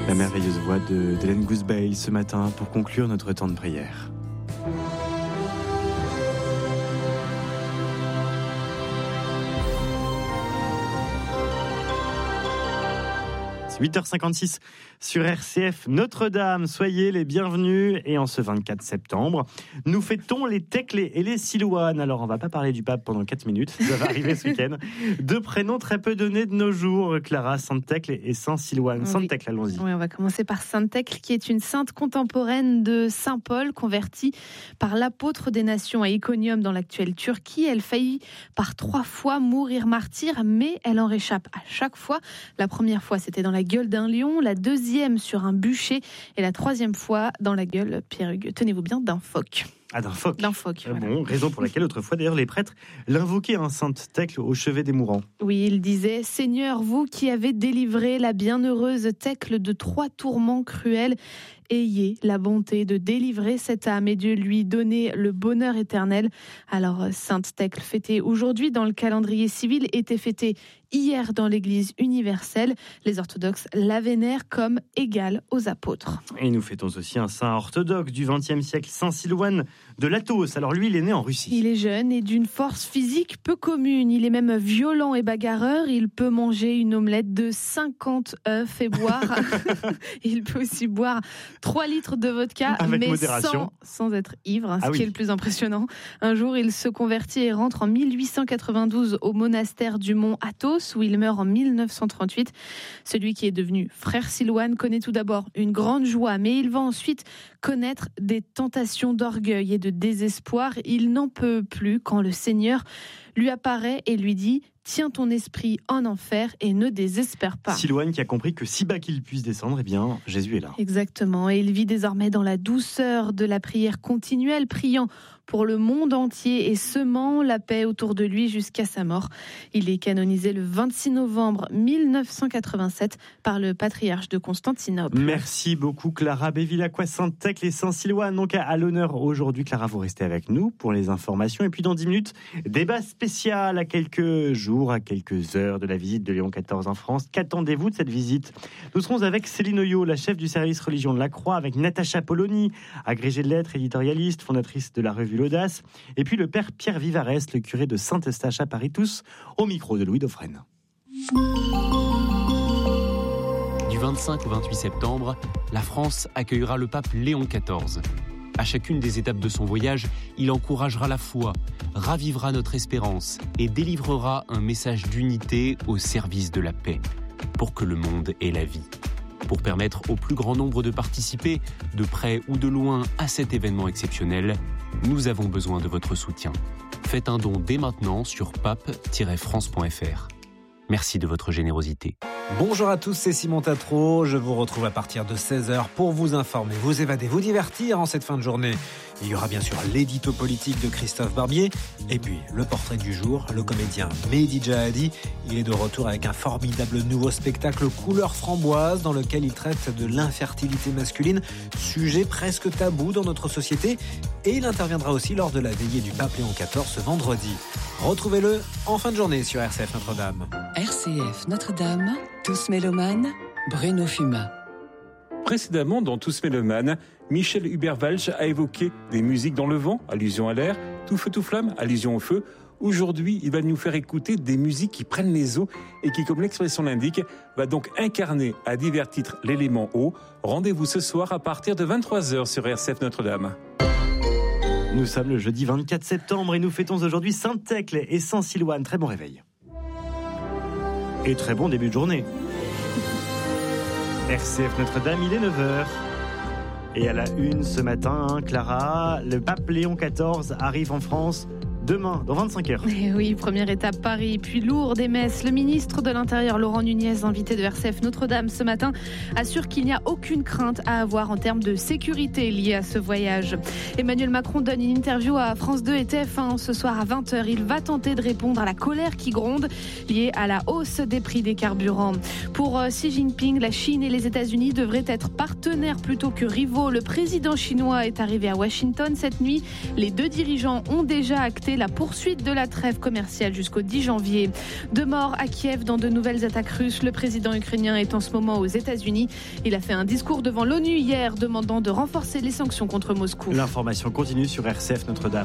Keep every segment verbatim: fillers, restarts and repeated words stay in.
La merveilleuse voix de, d'Hélène Gousbeil ce matin pour conclure notre temps de prière. huit heures cinquante-six sur R C F Notre-Dame. Soyez les bienvenus. Et en ce vingt-quatre septembre, nous fêtons les Thècle et les Silouane. Alors, on ne va pas parler du pape pendant quatre minutes. Ça va arriver ce week-end. Deux prénoms très peu donnés de nos jours. Clara, Sainte Thècle et Saint Silouane. Sainte Thècle, allons-y. Oui, on va commencer par Sainte Thècle, qui est une sainte contemporaine de Saint Paul, convertie par l'apôtre des nations à Iconium dans l'actuelle Turquie. Elle faillit par trois fois mourir martyre, mais elle en réchappe à chaque fois. La première fois, c'était dans la gueule d'un lion, la deuxième sur un bûcher et la troisième fois dans la gueule, Pierre-Hugues, tenez-vous bien, d'un phoque. Ah, d'un phoque. D'un phoque. Ah, voilà. Bon, raison pour laquelle autrefois d'ailleurs les prêtres l'invoquaient, hein, Sainte Thècle, au chevet des mourants. Oui, il disait: Seigneur, vous qui avez délivré la bienheureuse Thècle de trois tourments cruels, ayez la bonté de délivrer cette âme et de lui donner le bonheur éternel. Alors, Sainte Thècle, fêtée aujourd'hui dans le calendrier civil, était fêtée hier dans l'Église universelle. Les orthodoxes la vénèrent comme égale aux apôtres. Et nous fêtons aussi un saint orthodoxe du vingtième siècle, Saint Silouane de Latos. Alors lui, il est né en Russie. Il est jeune et d'une force physique peu commune. Il est même violent et bagarreur. Il peut manger une omelette de cinquante œufs et boire. Il peut aussi boire trois litres de vodka, avec mais modération. Sans, sans être ivre, hein, ce Ah qui oui. est le plus impressionnant. Un jour, il se convertit et rentre en mille huit cent quatre-vingt-douze au monastère du Mont Athos, où il meurt en mille neuf cent trente-huit. Celui qui est devenu frère Silouane connaît tout d'abord une grande joie, mais il va ensuite connaître des tentations d'orgueil et de désespoir. Il n'en peut plus quand le Seigneur lui apparaît et lui dit: tiens ton esprit en enfer et ne désespère pas. Silouane qui a compris que si bas qu'il puisse descendre, eh bien, Jésus est là. Exactement, et il vit désormais dans la douceur de la prière continuelle, priant pour le monde entier et semant la paix autour de lui jusqu'à sa mort. Il est canonisé le vingt-six novembre mille neuf cent quatre-vingt-sept par le patriarche de Constantinople. Merci beaucoup Clara Bévilacqua, Sainte Thècle et Saint Silouane. Donc à, à l'honneur aujourd'hui, Clara, vous restez avec nous pour les informations. Et puis dans dix minutes, débat spécial à quelques jours, à quelques heures de la visite de Léon quatorze en France. Qu'attendez-vous de cette visite ? Nous serons avec Céline Oyo, la chef du service religion de la Croix, avec Natacha Polony, agrégée de lettres, éditorialiste, fondatrice de la revue L'Audace, et puis le père Pierre Vivarès, le curé de Saint-Eustache à Paris, tous au micro de Louis Dauphren. Du vingt-cinq au vingt-huit septembre, la France accueillera le pape Léon quatorze. À chacune des étapes de son voyage, il encouragera la foi, ravivera notre espérance et délivrera un message d'unité au service de la paix, pour que le monde ait la vie. Pour permettre au plus grand nombre de participer, de près ou de loin, à cet événement exceptionnel, nous avons besoin de votre soutien. Faites un don dès maintenant sur pape tiret france point f r. Merci de votre générosité. Bonjour à tous, c'est Simon Tatro. Je vous retrouve à partir de seize heures pour vous informer, vous évader, vous divertir en cette fin de journée. Il y aura bien sûr l'édito politique de Christophe Barbier et puis le portrait du jour, le comédien Mehdi Jahadi. Il est de retour avec un formidable nouveau spectacle couleur framboise dans lequel il traite de l'infertilité masculine, sujet presque tabou dans notre société. Et il interviendra aussi lors de la veillée du pape Léon quatorze ce vendredi. Retrouvez-le en fin de journée sur R C F Notre-Dame. R C F Notre-Dame, Tous mélomanes, Bruno Fuma. Précédemment, dans Tous mélomanes, Michel Hubert-Walsh a évoqué des musiques dans le vent, allusion à l'air, Tout feu, tout flamme, allusion au feu. Aujourd'hui, il va nous faire écouter des musiques qui prennent les eaux et qui, comme l'expression l'indique, va donc incarner à divers titres l'élément eau. Rendez-vous ce soir à partir de vingt-trois heures sur R C F Notre-Dame. Nous sommes le jeudi vingt-quatre septembre et nous fêtons aujourd'hui Sainte Thècle et Saint Silouane. Très bon réveil. Et très bon début de journée. R C F Notre-Dame, il est neuf heures. Et à la une ce matin, Clara, le pape Léon quatorze arrive en France demain, dans vingt-cinq heures. Et oui, première étape Paris, puis Lourdes et Metz. Le ministre de l'Intérieur, Laurent Nunez, invité de R C F Notre-Dame ce matin, assure qu'il n'y a aucune crainte à avoir en termes de sécurité liée à ce voyage. Emmanuel Macron donne une interview à France deux et T F un ce soir à vingt heures. Il va tenter de répondre à la colère qui gronde liée à la hausse des prix des carburants. Pour Xi Jinping, la Chine et les États-Unis devraient être partenaires plutôt que rivaux. Le président chinois est arrivé à Washington cette nuit. Les deux dirigeants ont déjà acté la poursuite de la trêve commerciale jusqu'au dix janvier. Deux morts à Kiev dans de nouvelles attaques russes. Le président ukrainien est en ce moment aux États-Unis. Il a fait un discours devant l'ONU hier demandant de renforcer les sanctions contre Moscou. L'information continue sur R C F Notre-Dame.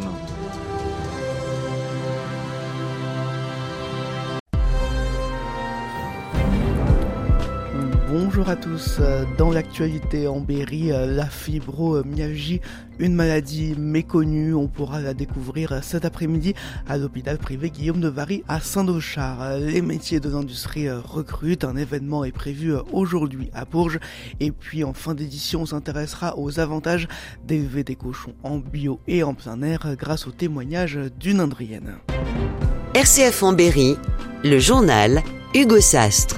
Bonjour à tous. Dans l'actualité en Berry, la fibromyalgie, une maladie méconnue. On pourra la découvrir cet après-midi à l'hôpital privé Guillaume de Varry à Saint-Dochard. Les métiers de l'industrie recrutent. Un événement est prévu aujourd'hui à Bourges. Et puis en fin d'édition, on s'intéressera aux avantages d'élever des cochons en bio et en plein air grâce au témoignage d'une Indrienne. R C F en Berry, le journal Hugo Sastre.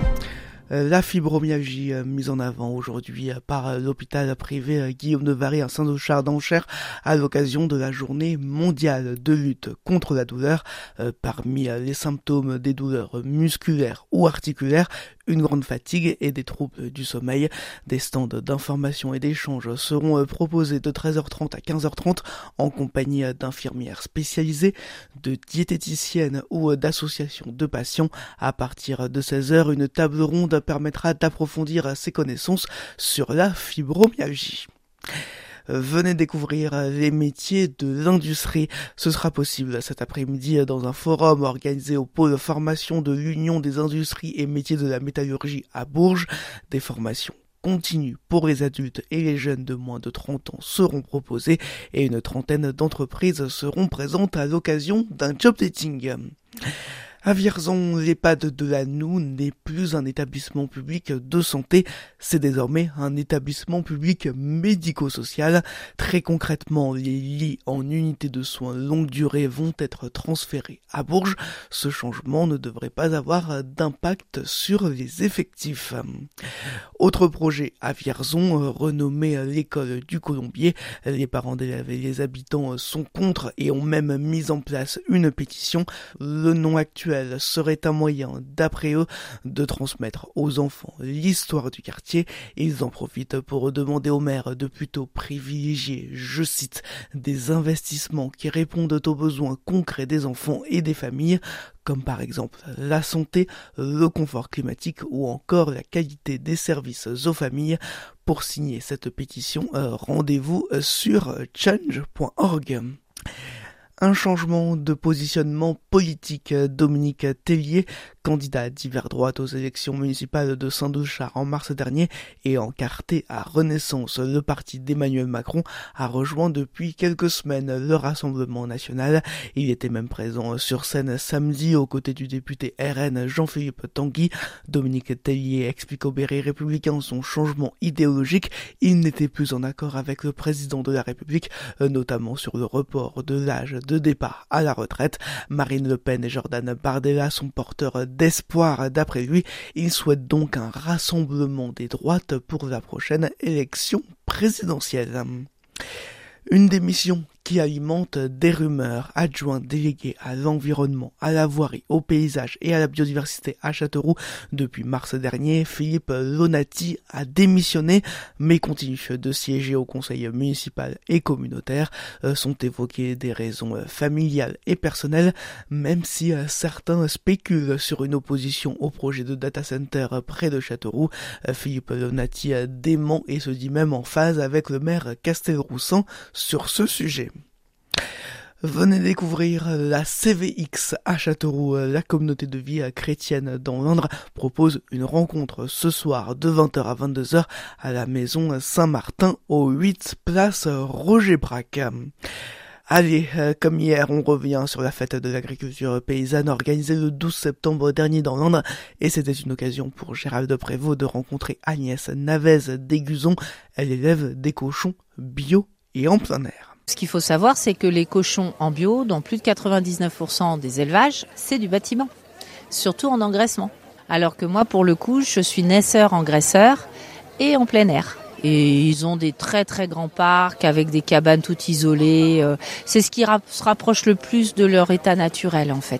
La fibromyalgie mise en avant aujourd'hui par l'hôpital privé Guillaume de Varry à Saint-Dochard d'Anchères à l'occasion de la journée mondiale de lutte contre la douleur. Parmi les symptômes des douleurs musculaires ou articulaires, une grande fatigue et des troubles du sommeil. Des stands d'information et d'échange seront proposés de treize heures trente à quinze heures trente en compagnie d'infirmières spécialisées, de diététiciennes ou d'associations de patients. À partir de seize heures, une table ronde permettra d'approfondir ses connaissances sur la fibromyalgie. Venez découvrir les métiers de l'industrie. Ce sera possible cet après-midi dans un forum organisé au pôle formation de l'Union des industries et métiers de la métallurgie à Bourges. Des formations continues pour les adultes et les jeunes de moins de trente ans seront proposées et une trentaine d'entreprises seront présentes à l'occasion d'un job dating. À Vierzon, l'EHPAD de la Noue n'est plus un établissement public de santé, c'est désormais un établissement public médico-social. Très concrètement, les lits en unité de soins longue durée vont être transférés à Bourges. Ce changement ne devrait pas avoir d'impact sur les effectifs. Autre projet à Vierzon, renommé l'école du Colombier. Les parents d'élèves et les habitants sont contre et ont même mis en place une pétition. Le nom actuel serait un moyen, d'après eux, de transmettre aux enfants l'histoire du quartier. Ils en profitent pour demander au maire de plutôt privilégier, je cite, des investissements qui répondent aux besoins concrets des enfants et des familles, comme par exemple la santé, le confort climatique ou encore la qualité des services aux familles. Pour signer cette pétition, rendez-vous sur change point org. Un changement de positionnement politique. Dominique Tellier, candidat d'hiver droite aux élections municipales de Saint-Dochard en mars dernier et encarté à Renaissance, le parti d'Emmanuel Macron, a rejoint depuis quelques semaines le Rassemblement national. Il était même présent sur scène samedi aux côtés du député R N Jean-Philippe Tanguy. Dominique Tellier explique au Berry républicain son changement idéologique. Il n'était plus en accord avec le président de la République, notamment sur le report de l'âge de départ à la retraite. Marine Le Pen et Jordan Bardella sont porteurs d'espoir. D'après lui, il souhaite donc un rassemblement des droites pour la prochaine élection présidentielle. Une démission qui alimente des rumeurs. Adjoint délégué à l'environnement, à la voirie, au paysage et à la biodiversité à Châteauroux depuis mars dernier, Philippe Lonati a démissionné mais continue de siéger au conseil municipal et communautaire. Euh, sont évoquées des raisons familiales et personnelles, même si euh, certains spéculent sur une opposition au projet de data center près de Châteauroux. Euh, Philippe Lonati euh, dément et se dit même en phase avec le maire Castelroussan sur ce sujet. Venez découvrir la C V X à Châteauroux. La communauté de vie chrétienne dans l'Indre propose une rencontre ce soir de vingt heures à vingt-deux heures à la maison Saint-Martin au huit place Roger Braque. Allez, euh, comme hier, on revient sur la fête de l'agriculture paysanne organisée le douze septembre dernier dans l'Indre et c'était une occasion pour Gérald Prévost de rencontrer Agnès Navez-Déguzon. Elle élève des cochons bio et en plein air. Ce qu'il faut savoir, c'est que les cochons en bio, dans plus de quatre-vingt-dix-neuf pour cent des élevages, c'est du bâtiment, surtout en engraissement. Alors que moi, pour le coup, je suis naisseur-engraisseur et en plein air. Et ils ont des très très grands parcs avec des cabanes toutes isolées. C'est ce qui se rapproche le plus de leur état naturel en fait.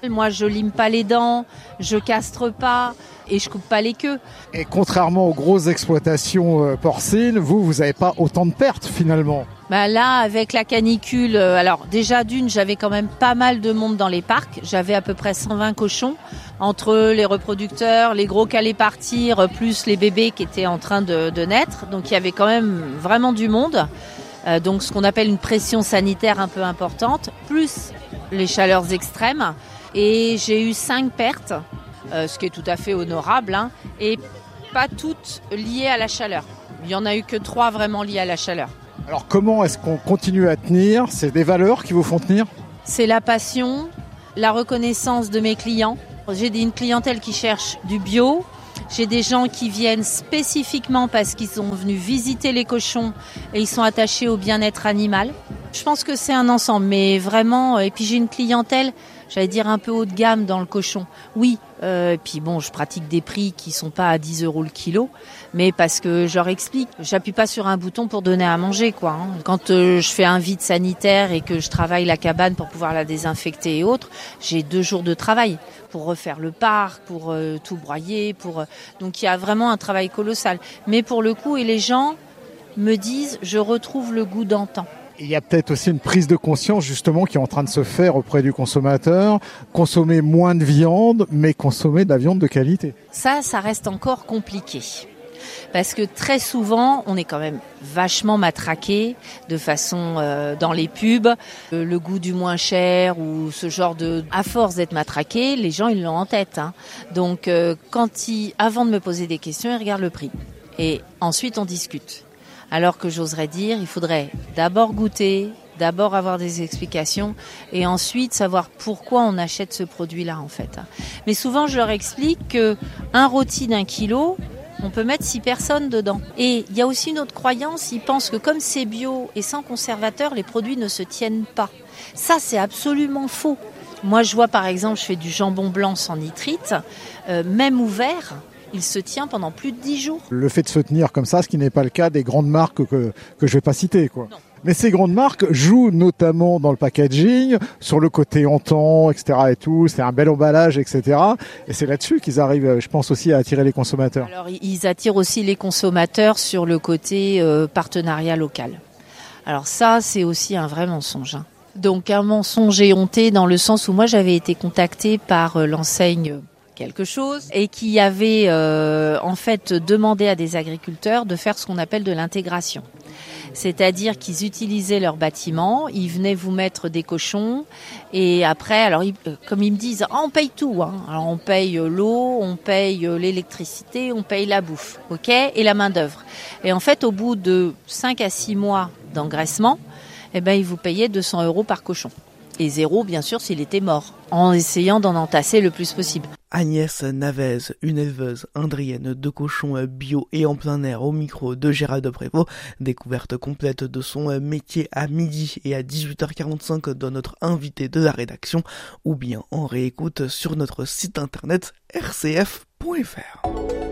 Moi, je lime pas les dents, je castre pas et je coupe pas les queues. Et contrairement aux grosses exploitations porcines, vous, vous n'avez pas autant de pertes finalement. Bah là, avec la canicule, euh, alors déjà d'une, j'avais quand même pas mal de monde dans les parcs. J'avais à peu près cent vingt cochons, entre les reproducteurs, les gros qui allaient partir, plus les bébés qui étaient en train de, de naître. Donc il y avait quand même vraiment du monde. Euh, donc ce qu'on appelle une pression sanitaire un peu importante, plus les chaleurs extrêmes. Et j'ai eu cinq pertes, euh, ce qui est tout à fait honorable, hein, et pas toutes liées à la chaleur. Il y en a eu que trois vraiment liées à la chaleur. Alors comment est-ce qu'on continue à tenir ? C'est des valeurs qui vous font tenir ? C'est la passion, la reconnaissance de mes clients. J'ai une clientèle qui cherche du bio. J'ai des gens qui viennent spécifiquement parce qu'ils sont venus visiter les cochons et ils sont attachés au bien-être animal. Je pense que c'est un ensemble, mais vraiment, et puis j'ai une clientèle, j'allais dire un peu haut de gamme dans le cochon. Oui, euh, et puis bon, je pratique des prix qui sont pas à dix euros le kilo, mais parce que je leur explique, j'appuie pas sur un bouton pour donner à manger, quoi. Hein. Quand euh, je fais un vide sanitaire et que je travaille la cabane pour pouvoir la désinfecter et autres, j'ai deux jours de travail pour refaire le parc, pour euh, tout broyer, pour euh, donc il y a vraiment un travail colossal. Mais pour le coup, et les gens me disent, je retrouve le goût d'antan. Il y a peut-être aussi une prise de conscience justement qui est en train de se faire auprès du consommateur, consommer moins de viande, mais consommer de la viande de qualité. Ça, ça reste encore compliqué. Parce que très souvent, on est quand même vachement matraqué de façon euh, dans les pubs, euh, le goût du moins cher ou ce genre de... À force d'être matraqué, les gens ils l'ont en tête. Hein. Donc, euh, quand ils, avant de me poser des questions, ils regardent le prix. Et ensuite, on discute. Alors que j'oserais dire, il faudrait d'abord goûter, d'abord avoir des explications et ensuite savoir pourquoi on achète ce produit-là en fait. Mais souvent, je leur explique qu'un rôti d'un kilo, on peut mettre six personnes dedans. Et il y a aussi une autre croyance, ils pensent que comme c'est bio et sans conservateur, les produits ne se tiennent pas. Ça, c'est absolument faux. Moi, je vois par exemple, je fais du jambon blanc sans nitrite, euh, même ouvert, il se tient pendant plus de dix jours. Le fait de se tenir comme ça, ce qui n'est pas le cas des grandes marques que, que je vais pas citer, quoi. Non. Mais ces grandes marques jouent notamment dans le packaging, sur le côté antan, et cetera et tout. C'est un bel emballage, et cetera. Et c'est là-dessus qu'ils arrivent, je pense aussi, à attirer les consommateurs. Alors, ils attirent aussi les consommateurs sur le côté euh, partenariat local. Alors ça, c'est aussi un vrai mensonge. Hein. Donc un mensonge éhonté dans le sens où moi, j'avais été contactée par euh, l'enseigne quelque chose et qui avait euh, en fait demandé à des agriculteurs de faire ce qu'on appelle de l'intégration. C'est-à-dire qu'ils utilisaient leur bâtiment, ils venaient vous mettre des cochons et après, alors ils, comme ils me disent, ah, on paye tout. Hein. Alors on paye l'eau, on paye l'électricité, on paye la bouffe, ok, et la main d'œuvre. Et en fait, au bout de cinq à six mois d'engraissement, eh ben ils vous payaient deux cents euros par cochon. Et zéro, bien sûr, s'il était mort, en essayant d'en entasser le plus possible. Agnès Navez, une éleveuse indrienne de cochons bio et en plein air au micro de Gérald Prévost. Découverte complète de son métier à midi et à dix-huit heures quarante-cinq dans notre invité de la rédaction ou bien en réécoute sur notre site internet r c f point f r.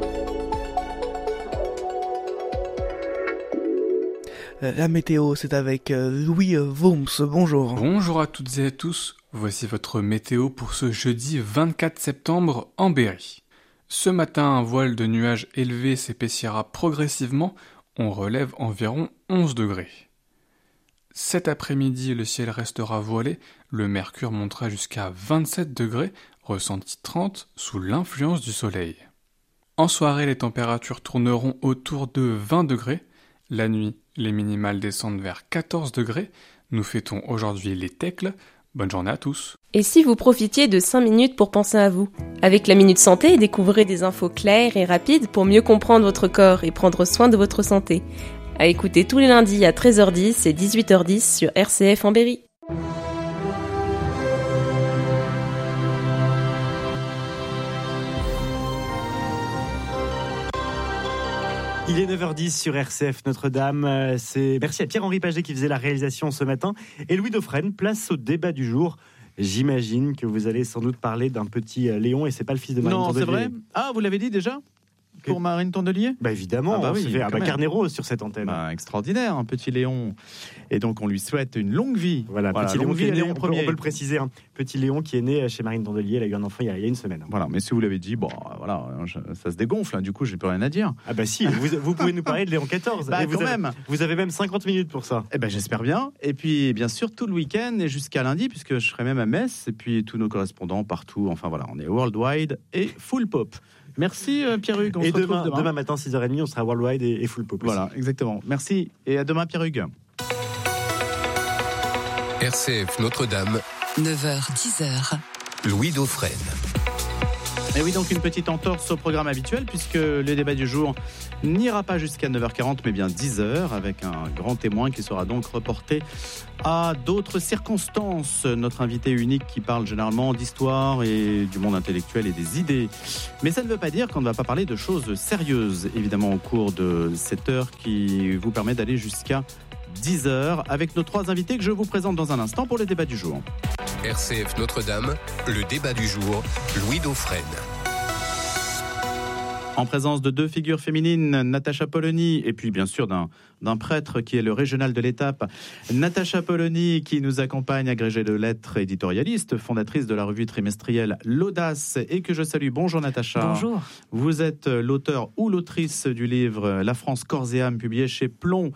La météo, c'est avec Louis Worms. Bonjour. Bonjour à toutes et à tous. Voici votre météo pour ce jeudi vingt-quatre septembre en Berry. Ce matin, un voile de nuages élevé s'épaissira progressivement. On relève environ onze degrés. Cet après-midi, le ciel restera voilé. Le mercure montera jusqu'à vingt-sept degrés, ressenti trente sous l'influence du soleil. En soirée, les températures tourneront autour de vingt degrés. La nuit, les minimales descendent vers quatorze degrés. Nous fêtons aujourd'hui les Tecles. Bonne journée à tous. Et si vous profitiez de cinq minutes pour penser à vous ? Avec la Minute Santé, découvrez des infos claires et rapides pour mieux comprendre votre corps et prendre soin de votre santé. À écouter tous les lundis à treize heures dix et dix-huit heures dix sur R C F en Berry. Il est neuf heures dix sur R C F Notre-Dame. C'est... Merci à Pierre-Henri Paget qui faisait la réalisation ce matin. Et Louis Dauphren, place au débat du jour. J'imagine que vous allez sans doute parler d'un petit Léon et c'est pas le fils de Marine Non, Tondelier. c'est vrai. Ah, vous l'avez dit déjà ? pour Que... Marine Tondelier. Bah évidemment, ah bah oui, on se fait un bah, même. Carnero sur cette antenne. Bah, extraordinaire, un petit Léon. Et donc on lui souhaite une longue vie. Voilà, voilà petit longue Léon, vie qui est à né, Léon on, peut, Ier. on peut le préciser, hein. Petit Léon qui est né chez Marine Tondelier, elle a eu un enfant il y a, il y a une semaine. Voilà, mais si vous l'avez dit, bon, voilà, je, ça se dégonfle, hein, du coup, j'ai plus rien à dire. Ah bah si, vous, vous pouvez nous parler de Léon quatorze. Bah, et vous quand avez, même. Vous avez même cinquante minutes pour ça. Eh ben, j'espère bien. Et puis, bien sûr, tout le week-end et jusqu'à lundi, puisque je serai même à Metz, et puis tous nos correspondants partout. Enfin voilà, on est worldwide et full pop. Merci euh, Pierre-Hugues. On et se retrouve demain, demain. demain matin, six heures trente, on sera worldwide et, et full pop. Voilà, aussi. exactement. Merci et à demain Pierre-Hugues. R C F Notre-Dame, neuf heures dix heures. Louis Dauphren. Et oui, donc une petite entorse au programme habituel, puisque le débat du jour n'ira pas jusqu'à neuf heures quarante, mais bien dix heures, avec un grand témoin qui sera donc reporté à d'autres circonstances. Notre invité unique qui parle généralement d'histoire et du monde intellectuel et des idées. Mais ça ne veut pas dire qu'on ne va pas parler de choses sérieuses, évidemment, au cours de cette heure qui vous permet d'aller jusqu'à dix heures, avec nos trois invités que je vous présente dans un instant pour le débat du jour. R C F Notre-Dame, le débat du jour, Louis Dauphren. En présence de deux figures féminines, Natacha Polony, et puis bien sûr d'un, d'un prêtre qui est le régional de l'étape. Natacha Polony qui nous accompagne, agrégée de lettres, éditorialiste, fondatrice de la revue trimestrielle L'Audace, et que je salue. Bonjour Natacha. Bonjour. Vous êtes l'auteur ou l'autrice du livre La France corps et âme, publié chez Plomb.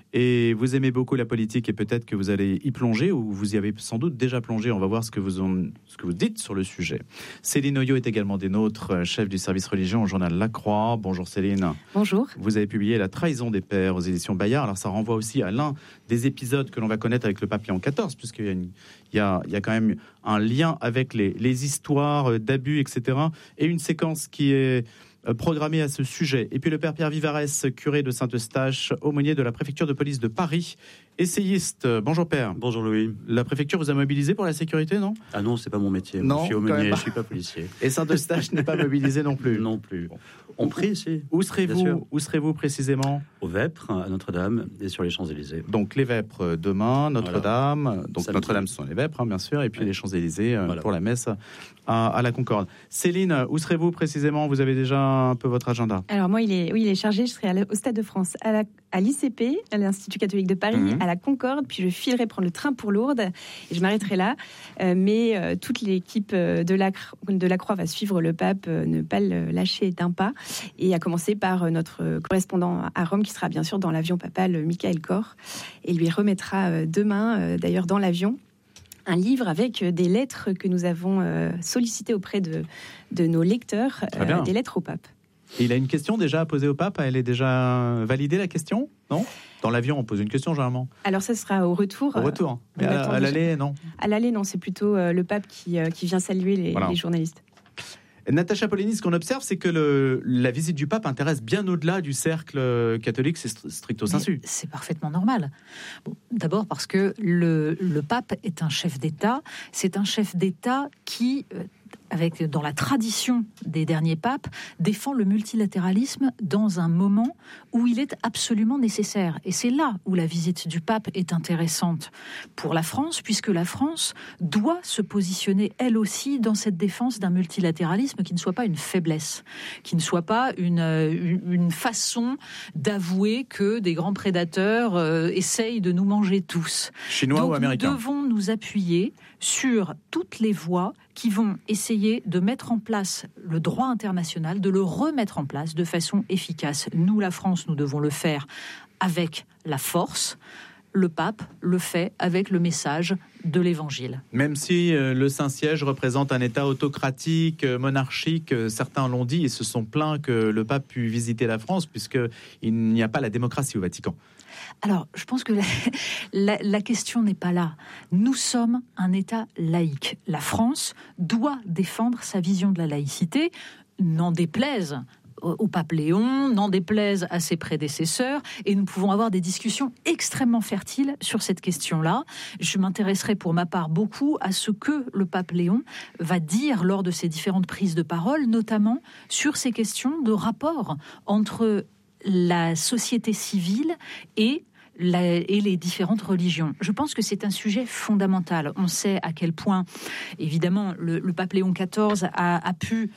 Et vous aimez beaucoup la politique et peut-être que vous allez y plonger, ou vous y avez sans doute déjà plongé. On va voir ce que vous, en, ce que vous dites sur le sujet. Céline Oyo est également des nôtres, chef du service religion au journal La Croix. Bonjour Céline. Bonjour. Vous avez publié La trahison des pères aux éditions Bayard. Alors ça renvoie aussi à l'un des épisodes que l'on va connaître avec le pape Léon quatorze, puisqu'il y a, une, il y a, il y a quand même un lien avec les, les histoires d'abus, et cetera. Et une séquence qui est programmé à ce sujet. Et puis le père Pierre Vivarès, curé de Saint-Eustache, aumônier de la préfecture de police de Paris, essayiste. Bonjour père. Bonjour Louis. La préfecture vous a mobilisé pour la sécurité, non ? Ah non, c'est pas mon métier. Non, je suis aumônier, je suis pas policier. Et Saint-Eustache n'est pas mobilisé non plus. Non plus. Bon. On prie ici. Où serez-vous, où serez-vous précisément ? Au Vêpres, à Notre-Dame et sur les Champs-Élysées. Donc les Vêpres demain, Notre-Dame. Voilà. Donc Samedi. Notre-Dame ce sont les Vêpres, hein, bien sûr, et puis ouais. les Champs-Élysées euh, voilà. pour la messe à, à la Concorde. Céline, où serez-vous précisément ? Vous avez déjà un peu votre agenda ? Alors moi, il est, oui, il est chargé. Je serai à au Stade de France, à, la, à l'I C P, à l'Institut catholique de Paris, mmh. à la Concorde, puis je filerai prendre le train pour Lourdes et je m'arrêterai là. Euh, mais euh, toute l'équipe de la, de la Croix va suivre le pape, euh, ne pas le lâcher d'un pas, et à commencer par euh, notre correspondant à Rome, qui sera bien sûr dans l'avion papal, Michael Kor, et lui remettra euh, demain, euh, d'ailleurs dans l'avion, un livre avec des lettres que nous avons euh, sollicitées auprès de, de nos lecteurs, euh, des lettres au pape. Et il a une question déjà à poser au pape. Elle est déjà validée, la question ? Non ? Dans l'avion, on pose une question généralement. Alors ça sera au retour. Au retour. Mais à, à l'aller, non ? À l'aller, non. C'est plutôt euh, le pape qui, euh, qui vient saluer les, voilà. les journalistes. Natacha Polony, ce qu'on observe, c'est que le, la visite du pape intéresse bien au-delà du cercle catholique, c'est stricto sensu. C'est parfaitement normal. Bon, d'abord parce que le, le pape est un chef d'État. C'est un chef d'État qui... Euh, avec, dans la tradition des derniers papes, défend le multilatéralisme dans un moment où il est absolument nécessaire. Et c'est là où la visite du pape est intéressante pour la France, puisque la France doit se positionner, elle aussi, dans cette défense d'un multilatéralisme qui ne soit pas une faiblesse, qui ne soit pas une, une, une façon d'avouer que des grands prédateurs euh, essayent de nous manger tous. Chinois Donc, ou américains ? Nous devons nous appuyer sur toutes les voies qui vont essayer de mettre en place le droit international, de le remettre en place de façon efficace. Nous, la France, nous devons le faire avec la force. Le pape le fait avec le message de l'Évangile. Même si euh, le Saint-Siège représente un État autocratique, euh, monarchique, euh, certains l'ont dit et se sont plaints que le pape pût visiter la France, puisqu'il n'y a pas la démocratie au Vatican. Alors, je pense que la, la, la question n'est pas là. Nous sommes un État laïque. La France doit défendre sa vision de la laïcité, n'en déplaise au pape Léon, n'en déplaise à ses prédécesseurs, et nous pouvons avoir des discussions extrêmement fertiles sur cette question-là. Je m'intéresserai pour ma part beaucoup à ce que le pape Léon va dire lors de ses différentes prises de parole, notamment sur ces questions de rapport entre la société civile et La, et les différentes religions. Je pense que c'est un sujet fondamental. On sait à quel point, évidemment, le, le pape Léon quatorze a, a pu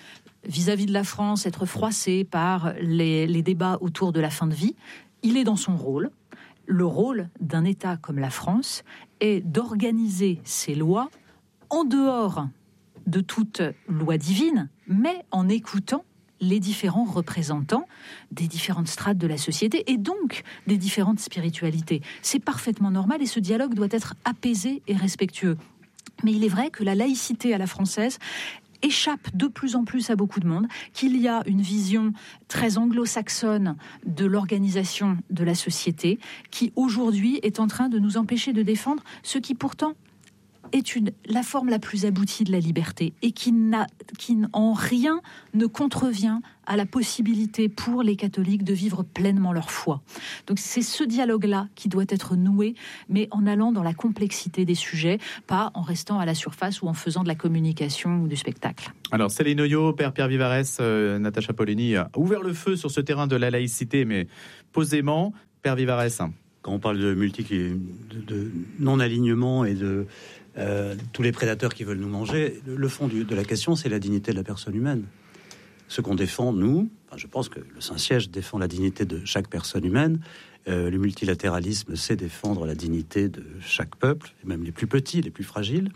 vis-à-vis de la France, être froissé par les, les débats autour de la fin de vie. Il est dans son rôle. Le rôle d'un État comme la France est d'organiser ses lois en dehors de toute loi divine, mais en écoutant les différents représentants des différentes strates de la société et donc des différentes spiritualités. C'est parfaitement normal et ce dialogue doit être apaisé et respectueux. Mais il est vrai que la laïcité à la française échappe de plus en plus à beaucoup de monde, qu'il y a une vision très anglo-saxonne de l'organisation de la société qui aujourd'hui est en train de nous empêcher de défendre ce qui pourtant est une, la forme la plus aboutie de la liberté et qui, n'a, qui en rien ne contrevient à la possibilité pour les catholiques de vivre pleinement leur foi. Donc c'est ce dialogue-là qui doit être noué, mais en allant dans la complexité des sujets, pas en restant à la surface ou en faisant de la communication ou du spectacle. Alors Céline Oyo, Père Pierre Vivarès, euh, Natacha Polony a ouvert le feu sur ce terrain de la laïcité, mais posément, Père Vivarès. Quand on parle de multi, de, de non-alignement et de euh, tous les prédateurs qui veulent nous manger, le fond du, de la question, c'est la dignité de la personne humaine. Ce qu'on défend, nous, enfin, je pense que le Saint-Siège défend la dignité de chaque personne humaine. Euh, le multilatéralisme, c'est défendre la dignité de chaque peuple, et même les plus petits, les plus fragiles.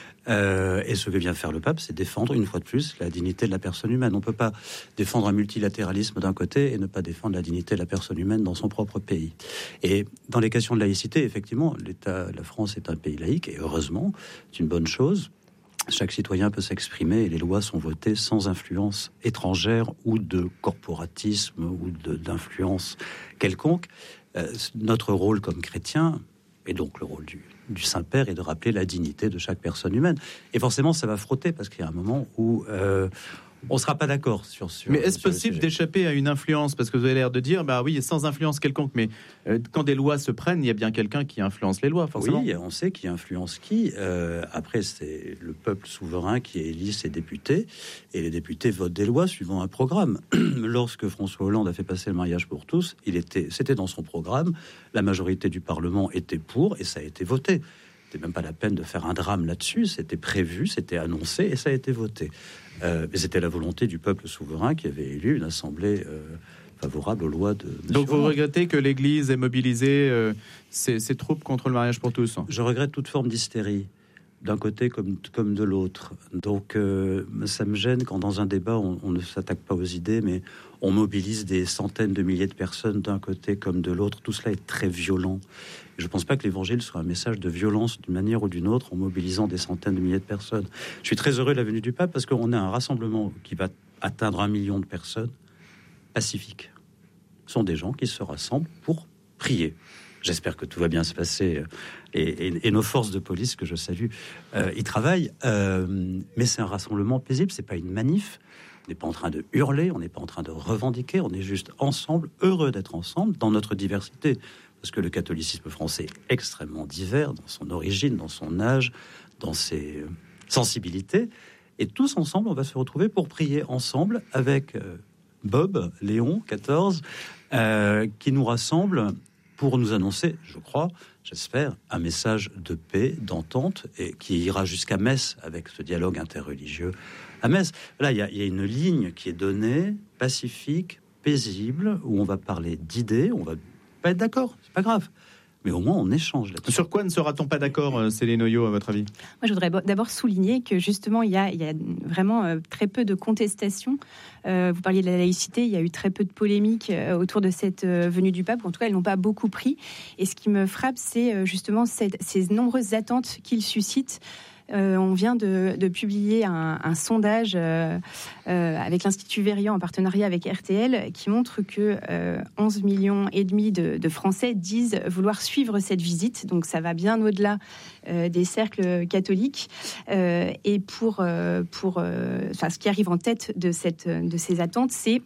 Euh, et ce que vient faire le pape, c'est défendre, une fois de plus, la dignité de la personne humaine. On ne peut pas défendre un multilatéralisme d'un côté et ne pas défendre la dignité de la personne humaine dans son propre pays. Et dans les questions de laïcité, effectivement, l'État, la France est un pays laïque, et heureusement, c'est une bonne chose. Chaque citoyen peut s'exprimer et les lois sont votées sans influence étrangère ou de corporatisme ou de, d'influence quelconque. Euh, notre rôle comme chrétien, et donc le rôle du, du Saint-Père, est de rappeler la dignité de chaque personne humaine. Et forcément, ça va frotter parce qu'il y a un moment où euh, on ne sera pas d'accord sur, sur Mais est-ce sur possible d'échapper à une influence? Parce que vous avez l'air de dire, bah oui, sans influence quelconque, mais euh, quand des lois se prennent, il y a bien quelqu'un qui influence les lois, forcément. Oui, on sait qui influence qui. Euh, après, c'est le peuple souverain qui élit ses députés, et les députés votent des lois suivant un programme. Lorsque François Hollande a fait passer le mariage pour tous, il était, c'était dans son programme, la majorité du Parlement était pour, et ça a été voté. C'était même pas la peine de faire un drame là-dessus, c'était prévu, c'était annoncé, et ça a été voté. Euh, mais c'était la volonté du peuple souverain qui avait élu une assemblée euh, favorable aux lois de... Monsieur Donc vous Hollande. regrettez que l'Église ait mobilisé euh, ses, ses troupes contre le mariage pour tous? Je regrette toute forme d'hystérie, d'un côté comme, comme de l'autre. Donc euh, ça me gêne quand dans un débat, on, on ne s'attaque pas aux idées, mais on mobilise des centaines de milliers de personnes d'un côté comme de l'autre. Tout cela est très violent. Je ne pense pas que l'Évangile soit un message de violence d'une manière ou d'une autre en mobilisant des centaines de milliers de personnes. Je suis très heureux de la venue du pape parce qu'on a un rassemblement qui va atteindre un million de personnes pacifiques. Ce sont des gens qui se rassemblent pour prier. J'espère que tout va bien se passer. Et, et, et nos forces de police, que je salue, euh, y travaillent. Euh, mais c'est un rassemblement paisible, c'est pas une manif. On n'est pas en train de hurler, on n'est pas en train de revendiquer, on est juste ensemble, heureux d'être ensemble dans notre diversité. Parce que le catholicisme français est extrêmement divers dans son origine, dans son âge, dans ses sensibilités. Et tous ensemble, on va se retrouver pour prier ensemble avec euh, Bob, Léon, quatorze, euh, qui nous rassemble pour nous annoncer, je crois, j'espère, un message de paix, d'entente, et qui ira jusqu'à Metz avec ce dialogue interreligieux à Metz. Là, il y, y a une ligne qui est donnée, pacifique, paisible, où on va parler d'idées, on va pas être d'accord, c'est pas grave. Mais au moins, on échange là-dessus. Sur quoi ne sera-t-on pas d'accord, Céline Oyo, à votre avis? Moi, je voudrais d'abord souligner que justement, il y a, il y a vraiment euh, très peu de contestations. Euh, vous parliez de la laïcité, il y a eu très peu de polémiques euh, autour de cette euh, venue du pape. En tout cas, elles n'ont pas beaucoup pris. Et ce qui me frappe, c'est euh, justement cette, ces nombreuses attentes qu'il suscite. Euh, on vient de, de publier un, un sondage euh, euh, avec l'Institut Verian en partenariat avec R T L qui montre que euh, onze millions et demi de, de Français disent vouloir suivre cette visite. Donc ça va bien au-delà euh, des cercles catholiques. Euh, et pour, euh, pour euh, enfin, ce qui arrive en tête de, cette, de ces attentes, c'est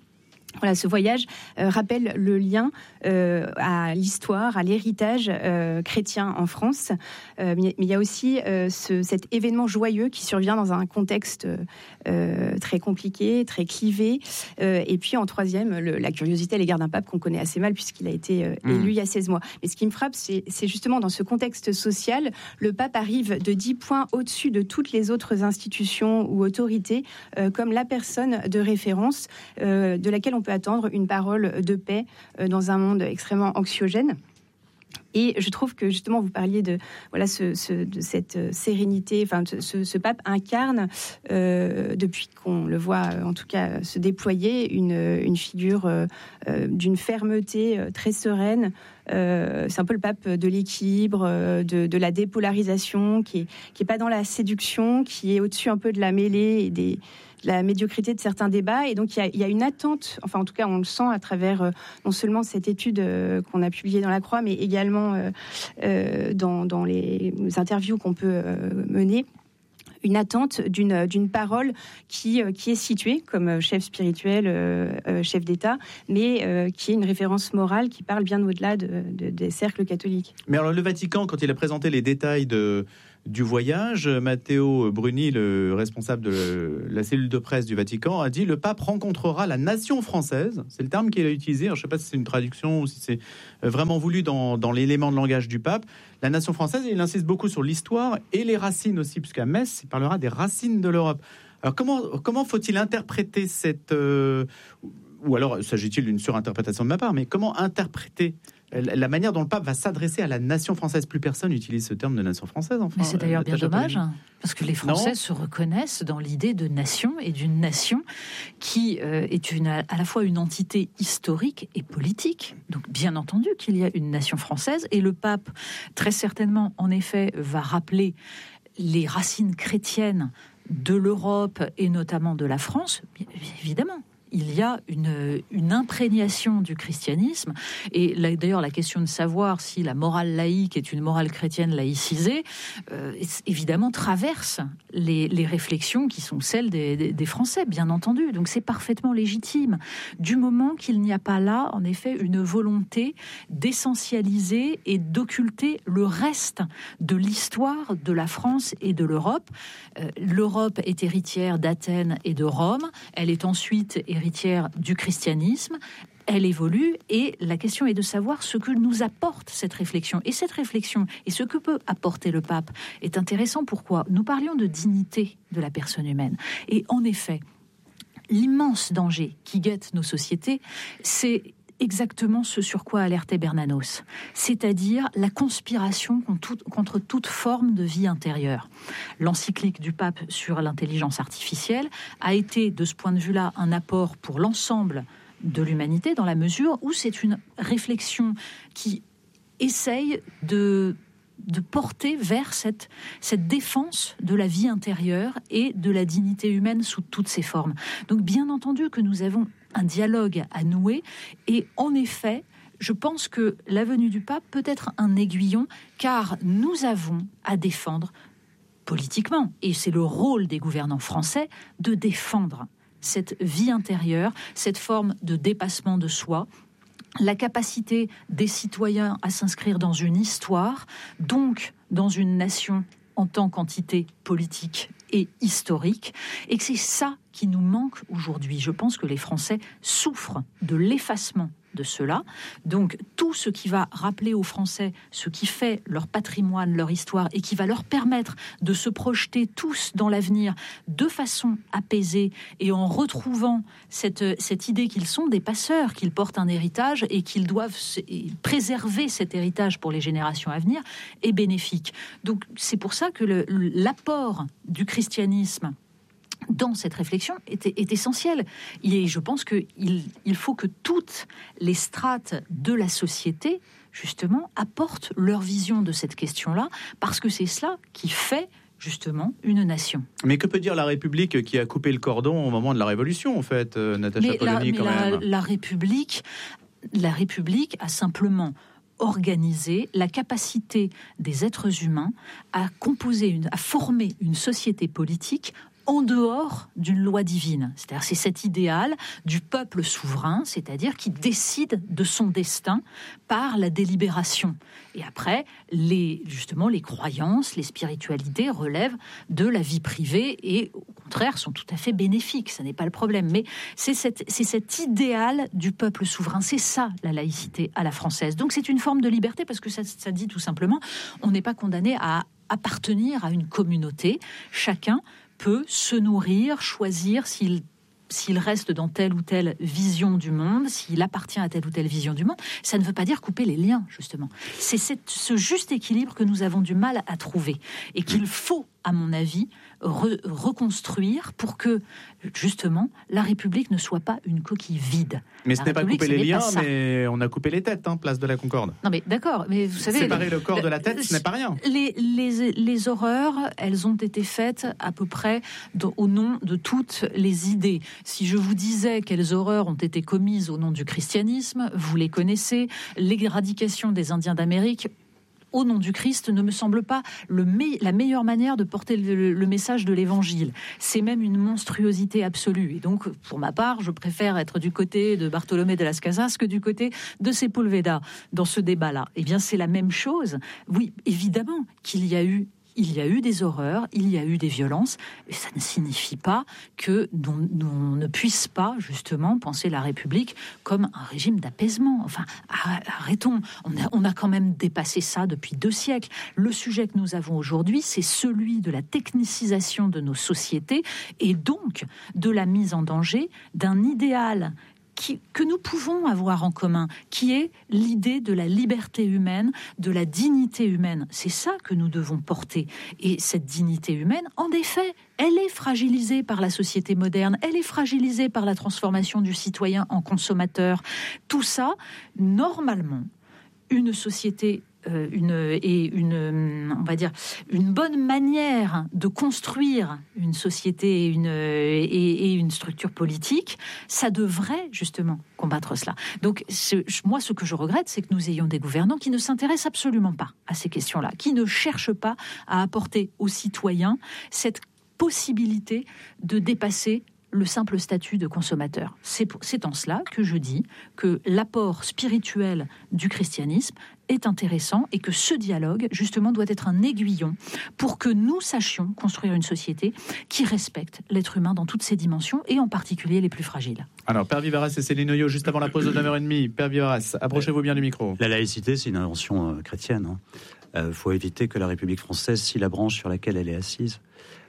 Voilà, ce voyage euh, rappelle le lien euh, à l'histoire, à l'héritage euh, chrétien en France. Euh, mais il y a aussi euh, ce, cet événement joyeux qui survient dans un contexte euh, très compliqué, très clivé. Euh, et puis en troisième, le, la curiosité à l'égard d'un pape qu'on connaît assez mal puisqu'il a été euh, élu mmh. il y a seize mois. Mais ce qui me frappe, c'est, c'est justement dans ce contexte social, le pape arrive de dix points au-dessus de toutes les autres institutions ou autorités, euh, comme la personne de référence euh, de laquelle on on peut attendre une parole de paix dans un monde extrêmement anxiogène. Et je trouve que justement vous parliez de voilà ce, ce, de cette sérénité. Enfin, ce, ce pape incarne euh, depuis qu'on le voit en tout cas se déployer une, une figure euh, d'une fermeté très sereine. Euh, c'est un peu le pape de l'équilibre, de, de la dépolarisation, qui est qui est pas dans la séduction, qui est au-dessus un peu de la mêlée et des la médiocrité de certains débats. Et donc, il y a, il y a une attente, enfin, en tout cas, on le sent à travers euh, non seulement cette étude euh, qu'on a publiée dans La Croix, mais également euh, euh, dans, dans les interviews qu'on peut euh, mener, une attente d'une, d'une parole qui, euh, qui est située comme chef spirituel, euh, euh, chef d'État, mais euh, qui est une référence morale qui parle bien au-delà de, de, des cercles catholiques. Mais alors, le Vatican, quand il a présenté les détails de... du voyage, Matteo Bruni, le responsable de la cellule de presse du Vatican, a dit le pape rencontrera la nation française. C'est le terme qu'il a utilisé. Alors, je ne sais pas si c'est une traduction ou si c'est vraiment voulu dans, dans l'élément de langage du pape. La nation française, il insiste beaucoup sur l'histoire et les racines aussi, puisqu'à Metz, il parlera des racines de l'Europe. Alors, comment, comment faut-il interpréter cette... Euh, ou alors, s'agit-il d'une surinterprétation de ma part, mais comment interpréter la manière dont le pape va s'adresser à la nation française? Plus personne n'utilise ce terme de nation française. Enfin, mais c'est d'ailleurs bien dommage, Poligny. Parce que les Français non. se reconnaissent dans l'idée de nation et d'une nation qui euh, est une, à la fois une entité historique et politique. Donc bien entendu qu'il y a une nation française, et le pape, très certainement, en effet, va rappeler les racines chrétiennes de l'Europe et notamment de la France, évidemment. Il y a une, une imprégnation du christianisme. Et là, d'ailleurs, la question de savoir si la morale laïque est une morale chrétienne laïcisée, euh, évidemment, traverse les, les réflexions qui sont celles des, des, des Français, bien entendu. Donc, c'est parfaitement légitime. Du moment qu'il n'y a pas là, en effet, une volonté d'essentialiser et d'occulter le reste de l'histoire de la France et de l'Europe. Euh, L'Europe est héritière d'Athènes et de Rome. Elle est ensuite héritière héritière du christianisme, elle évolue, et la question est de savoir ce que nous apporte cette réflexion. Et cette réflexion, et ce que peut apporter le pape, est intéressant. Pourquoi ? Nous parlions de dignité de la personne humaine. Et en effet, l'immense danger qui guette nos sociétés, c'est exactement ce sur quoi alertait Bernanos, c'est-à-dire la conspiration contre toute, contre toute forme de vie intérieure. L'encyclique du pape sur l'intelligence artificielle a été, de ce point de vue-là, un apport pour l'ensemble de l'humanité, dans la mesure où c'est une réflexion qui essaye de... de porter vers cette, cette défense de la vie intérieure et de la dignité humaine sous toutes ses formes. Donc bien entendu que nous avons un dialogue à nouer, et en effet, je pense que la venue du pape peut être un aiguillon, car nous avons à défendre politiquement, et c'est le rôle des gouvernants français de défendre cette vie intérieure, cette forme de dépassement de soi, la capacité des citoyens à s'inscrire dans une histoire, donc dans une nation en tant qu'entité politique et historique, et que c'est ça qui nous manque aujourd'hui. Je pense que les Français souffrent de l'effacement de cela. Donc tout ce qui va rappeler aux Français ce qui fait leur patrimoine, leur histoire, et qui va leur permettre de se projeter tous dans l'avenir de façon apaisée, et en retrouvant cette, cette idée qu'ils sont des passeurs, qu'ils portent un héritage et qu'ils doivent préserver cet héritage pour les générations à venir, est bénéfique. Donc c'est pour ça que le, l'apport du christianisme dans cette réflexion est, est essentiel. Et je pense qu'il il faut que toutes les strates de la société, justement, apportent leur vision de cette question-là, parce que c'est cela qui fait, justement, une nation. Mais que peut dire la République qui a coupé le cordon au moment de la Révolution, en fait, euh, Natacha mais Polony, la, quand mais même la, la République, la République a simplement organiser la capacité des êtres humains à composer, une, à former une société politique en dehors d'une loi divine. C'est-à-dire c'est cet idéal du peuple souverain, c'est-à-dire qui décide de son destin par la délibération. Et après, les, justement, les croyances, les spiritualités relèvent de la vie privée et au contraire sont tout à fait bénéfiques. Ça n'est pas le problème. Mais c'est, cette, c'est cet idéal du peuple souverain. C'est ça, la laïcité à la française. Donc c'est une forme de liberté parce que ça, ça dit tout simplement, on n'est pas condamné à appartenir à une communauté. Chacun peut se nourrir, choisir s'il s'il reste dans telle ou telle vision du monde, s'il appartient à telle ou telle vision du monde. Ça ne veut pas dire couper les liens, justement. C'est cette, ce juste équilibre que nous avons du mal à trouver et qu'il faut, à mon avis, re- reconstruire pour que, justement, la République ne soit pas une coquille vide. Mais ce La n'est pas République, couper les ce n'est liens, pas ça. mais on a coupé les têtes, hein, place de la Concorde. Non mais d'accord, mais vous savez... Séparer le corps de la tête, ce n'est pas rien. Les, les, les horreurs, elles ont été faites à peu près de, au nom de toutes les idées. Si je vous disais quelles horreurs ont été commises au nom du christianisme, vous les connaissez. L'éradication des Indiens d'Amérique au nom du Christ ne me semble pas le me- la meilleure manière de porter le, le message de l'Évangile. C'est même une monstruosité absolue. Et donc, pour ma part, je préfère être du côté de Bartolomé de las Casas que du côté de Sepúlveda dans ce débat-là. Eh bien, c'est la même chose. Oui, évidemment qu'il y a eu Il y a eu des horreurs, il y a eu des violences, et ça ne signifie pas que l'on, l'on ne puisse pas, justement, penser la République comme un régime d'apaisement. Enfin, arrêtons, on a, on a quand même dépassé ça depuis deux siècles. Le sujet que nous avons aujourd'hui, c'est celui de la technicisation de nos sociétés, et donc de la mise en danger d'un idéal Qui, que nous pouvons avoir en commun, qui est l'idée de la liberté humaine, de la dignité humaine. C'est ça que nous devons porter. Et cette dignité humaine, en effet, elle est fragilisée par la société moderne, elle est fragilisée par la transformation du citoyen en consommateur. Tout ça, normalement, une société Euh, une, et une, on va dire, une bonne manière de construire une société et une, et, et une structure politique, ça devrait justement combattre cela. Donc, ce, moi, ce que je regrette, c'est que nous ayons des gouvernants qui ne s'intéressent absolument pas à ces questions-là, qui ne cherchent pas à apporter aux citoyens cette possibilité de dépasser le simple statut de consommateur. C'est, pour, c'est en cela que je dis que l'apport spirituel du christianisme est intéressant et que ce dialogue, justement, doit être un aiguillon pour que nous sachions construire une société qui respecte l'être humain dans toutes ses dimensions et en particulier les plus fragiles. Alors, Père Vivaras et Céline Oyo, juste avant la pause de neuf heures trente. Père Vivaras, approchez-vous bien du micro. La laïcité, c'est une invention euh, chrétienne. Il hein. euh, faut éviter que la République française, si la branche sur laquelle elle est assise,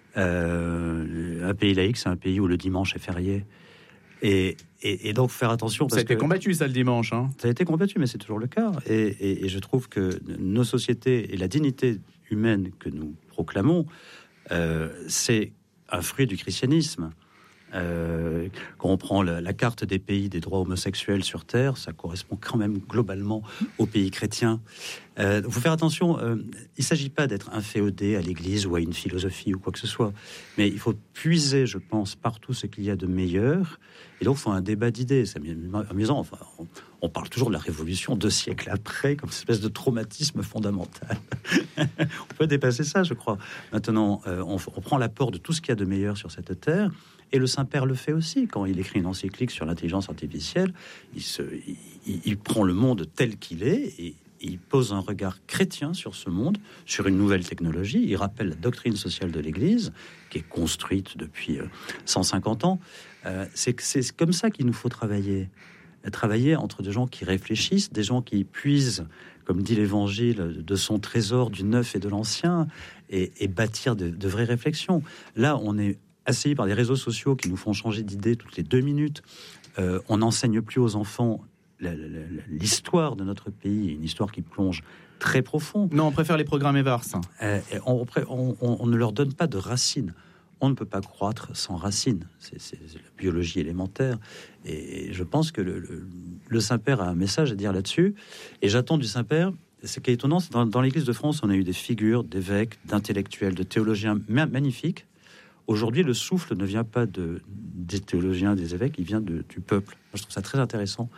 Euh, un pays laïque, c'est un pays où le dimanche est férié. Et, et, et donc, faire attention. Parce ça a été que, combattu, ça, le dimanche. Hein. Ça a été combattu, mais c'est toujours le cas. Et, et, et je trouve que nos sociétés et la dignité humaine que nous proclamons, euh, c'est un fruit du christianisme. Euh, quand on prend la, la carte des pays des droits homosexuels sur Terre, ça correspond quand même globalement aux pays chrétiens. Euh, il faut faire attention, euh, il ne s'agit pas d'être inféodé à l'Église ou à une philosophie ou quoi que ce soit, mais il faut puiser, je pense, partout ce qu'il y a de meilleur. Et donc, il faut un débat d'idées. C'est amusant. Enfin, on, on parle toujours de la Révolution deux siècles après, comme une espèce de traumatisme fondamental. On peut dépasser ça, je crois. Maintenant, euh, on, on prend l'apport de tout ce qu'il y a de meilleur sur cette terre. Et le Saint-Père le fait aussi. Quand il écrit une encyclique sur l'intelligence artificielle, il, se, il, il prend le monde tel qu'il est et il pose un regard chrétien sur ce monde, sur une nouvelle technologie. Il rappelle la doctrine sociale de l'Église, qui est construite depuis cent cinquante ans. Euh, c'est, c'est comme ça qu'il nous faut travailler. Travailler entre des gens qui réfléchissent, des gens qui puisent, comme dit l'Évangile, de son trésor du neuf et de l'ancien, et, et bâtir de, de vraies réflexions. Là, on est assaillis par des réseaux sociaux qui nous font changer d'idée toutes les deux minutes. Euh, on n'enseigne plus aux enfants la, la, la, l'histoire de notre pays, une histoire qui plonge très profond. Non, on préfère les programmes Evars. Euh, on, on, on, on ne leur donne pas de racines. On ne peut pas croître sans racines. C'est, c'est, c'est la biologie élémentaire. Et je pense que le, le, le Saint-Père a un message à dire là-dessus. Et j'attends du Saint-Père... Ce qui est étonnant, c'est dans, dans l'Église de France, on a eu des figures d'évêques, d'intellectuels, de théologiens ma- magnifiques. Aujourd'hui, le souffle ne vient pas de, des théologiens, des évêques, il vient de, du peuple. Moi, je trouve ça très intéressant.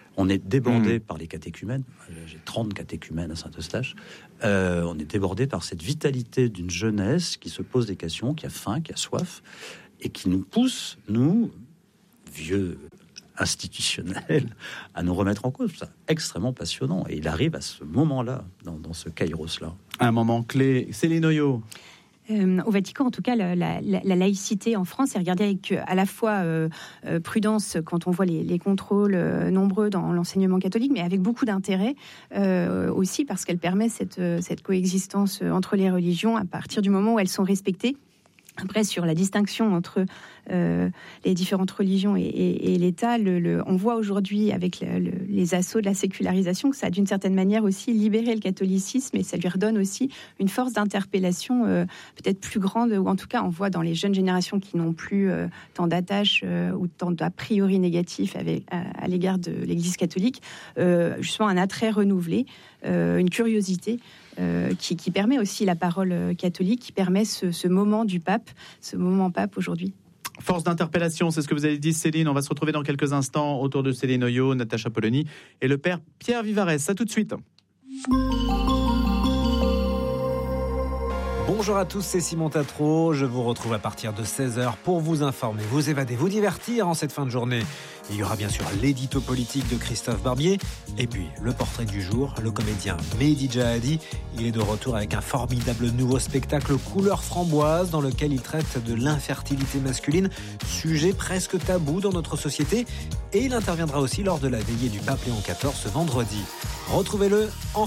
On est débordé Mmh. par les catéchumènes. J'ai trente catéchumènes à Saint-Eustache. Euh, on est débordé par cette vitalité d'une jeunesse qui se pose des questions, qui a faim, qui a soif, et qui nous pousse, nous, vieux institutionnels, à nous remettre en cause. C'est extrêmement passionnant. Et il arrive à ce moment-là, dans, dans ce kairos-là. Un moment clé. Céline Oyo. Euh, au Vatican, en tout cas, la, la, la laïcité en France est regardée avec à la fois euh, euh, prudence quand on voit les, les contrôles euh, nombreux dans l'enseignement catholique, mais avec beaucoup d'intérêt euh, aussi parce qu'elle permet cette, cette coexistence entre les religions à partir du moment où elles sont respectées. Après, sur la distinction entre euh, les différentes religions et, et, et l'État, le, le, on voit aujourd'hui avec le, le, les assauts de la sécularisation que ça a d'une certaine manière aussi libéré le catholicisme et ça lui redonne aussi une force d'interpellation euh, peut-être plus grande, ou en tout cas on voit dans les jeunes générations qui n'ont plus euh, tant d'attaches euh, ou tant d'a priori négatifs avec, à, à l'égard de l'Église catholique, euh, justement un attrait renouvelé, euh, une curiosité. Euh, qui, qui permet aussi la parole catholique, qui permet ce, ce moment du pape, ce moment pape aujourd'hui. Force d'interpellation, c'est ce que vous avez dit, Céline. On va se retrouver dans quelques instants autour de Céline Oyo, Natacha Polony et le père Pierre Vivarès. À tout de suite. Bonjour à tous, c'est Simon Tatro. Je vous retrouve à partir de seize heures pour vous informer, vous évader, vous divertir en cette fin de journée. Il y aura bien sûr l'édito politique de Christophe Barbier et puis le portrait du jour, le comédien Mehdi Jahadi. Il est de retour avec un formidable nouveau spectacle couleur framboise dans lequel il traite de l'infertilité masculine, sujet presque tabou dans notre société. Et il interviendra aussi lors de la veillée du pape Léon quatorze ce vendredi. Retrouvez-le en